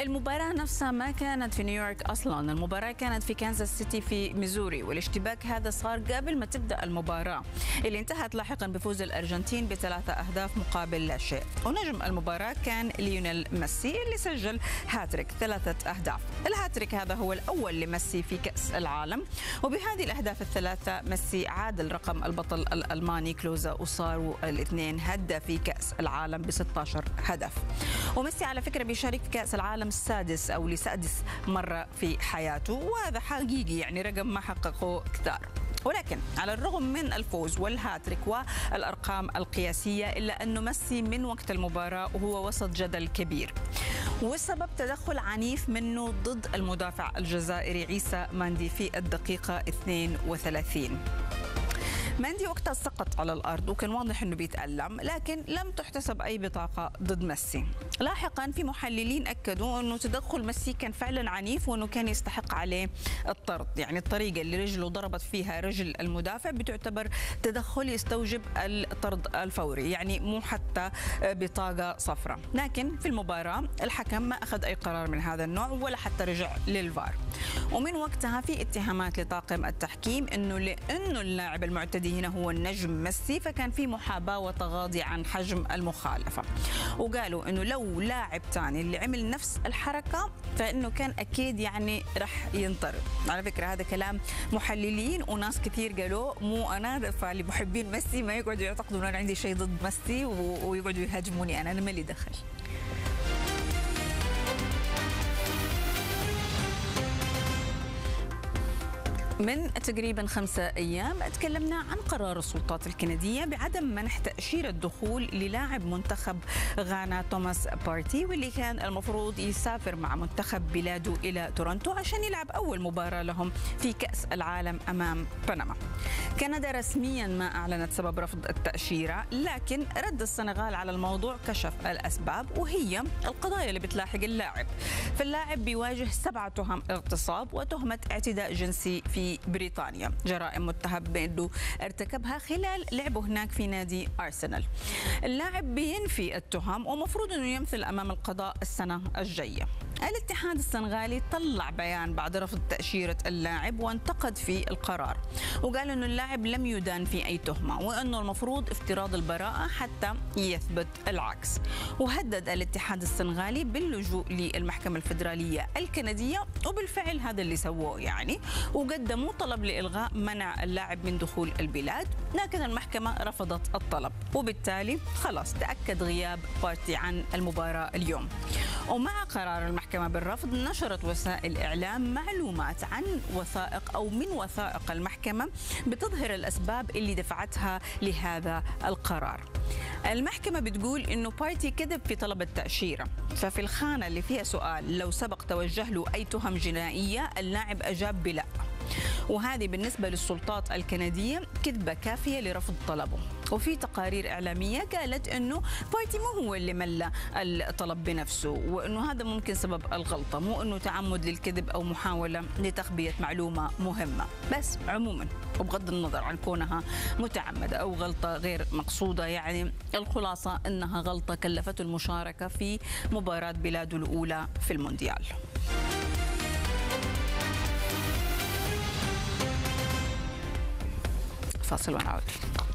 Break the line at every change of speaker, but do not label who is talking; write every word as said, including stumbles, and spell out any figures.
المباراة نفسها ما كانت في نيويورك أصلا، المباراة كانت في كانزاس سيتي في ميزوري، والاشتباك هذا صار قبل ما تبدأ المباراة اللي انتهت لاحقا بفوز الأرجنتين بثلاثة أهداف مقابل لا شيء. ونجم المباراة كان ليونيل ميسي اللي سجل هاتريك ثلاثة أهداف. الهاتريك هذا هو الأول لميسي في كأس العالم، وبهذه الأهداف الثلاثة ميسي عادل رقم البطل الألماني كلوزا وصاروا الاثنين هدافي كأس العالم ب ستة عشر هدف. وميسي على فكرة بيشارك في كأس العالم السادس أو لسادس مرة في حياته، وهذا حقيقي يعني رقم ما حققه كثار. ولكن على الرغم من الفوز والهاتريك والأرقام القياسية إلا أنه ميسي من وقت المباراة وهو وسط جدل كبير، والسبب تدخل عنيف منه ضد المدافع الجزائري عيسى ماندي في الدقيقة اثنين وثلاثين. ماندي وقتها سقط على الأرض وكان واضح أنه بيتألم، لكن لم تحتسب أي بطاقة ضد ميسي. لاحقا في محللين أكدوا أنه تدخل ميسي كان فعلا عنيف وأنه كان يستحق عليه الطرد، يعني الطريقة اللي رجله ضربت فيها رجل المدافع بتعتبر تدخل يستوجب الطرد الفوري، يعني مو حتى بطاقة صفراء. لكن في المباراة الحكم ما أخذ أي قرار من هذا النوع ولا حتى رجع للفار، ومن وقتها في اتهامات لطاقم التحكيم أنه لأنه اللاعب المعتدي هنا هو النجم ميسي فكان في محاباة وتغاضي عن حجم المخالفة، وقالوا أنه لو لاعب ثاني اللي عمل نفس الحركة فإنه كان أكيد يعني رح ينطرد. على فكرة هذا كلام محللين وناس كثير قالوا، مو أنا، فاللي محبين ميسي ما يقعدوا يعتقدوا أن أنا عندي شيء ضد ميسي ويقعدوا يهاجموني، أنا أنا مالي دخل. من تقريبا خمسة أيام تكلمنا عن قرار السلطات الكندية بعدم منح تأشيرة دخول للاعب منتخب غانا توماس بارتي، واللي كان المفروض يسافر مع منتخب بلاده إلى تورنتو عشان يلعب أول مباراة لهم في كأس العالم أمام بنما. كندا رسميا ما أعلنت سبب رفض التأشيرة، لكن رد السنغال على الموضوع كشف الأسباب، وهي القضايا اللي بتلاحق اللاعب. فاللاعب بيواجه سبعة تهم اغتصاب وتهمة اعتداء جنسي في بريطانيا، جرائم متهم بأنه ارتكبها خلال لعبه هناك في نادي أرسنال. اللاعب بينفي التهم ومفروض أنه يمثل أمام القضاء السنة الجاية. الاتحاد السنغالي طلع بيان بعد رفض تأشيرة اللاعب وانتقد في القرار، وقال أنه اللاعب لم يدان في أي تهمة وأنه المفروض افتراض البراءة حتى يثبت العكس. وهدد الاتحاد السنغالي باللجوء للمحكمة الفيدرالية الكندية، وبالفعل هذا اللي سووه يعني، وقدموا طلب لإلغاء منع اللاعب من دخول البلاد، لكن المحكمة رفضت الطلب، وبالتالي خلاص تأكد غياب بارتي عن المباراة اليوم. ومع قرار المحكمة بالرفض نشرت وسائل إعلام معلومات عن وثائق أو من وثائق المحكمة بتظهر الأسباب اللي دفعتها لهذا القرار. المحكمة بتقول إنه بارتي كذب في طلب التأشيرة، ففي الخانة اللي فيها سؤال لو سبق توجه له أي تهم جنائية اللاعب أجاب بلا، وهذه بالنسبة للسلطات الكندية كذبة كافية لرفض طلبه. وفي تقارير إعلامية قالت أنه بارتي مو هو اللي ملى الطلب بنفسه، وأنه هذا ممكن سبب الغلطة، مو أنه تعمد للكذب أو محاولة لتخبية معلومة مهمة. بس عموما وبغض النظر عن كونها متعمدة أو غلطة غير مقصودة، يعني الخلاصة أنها غلطة كلفته المشاركة في مباراة بلاده الأولى في المونديال. فاصل ونعود.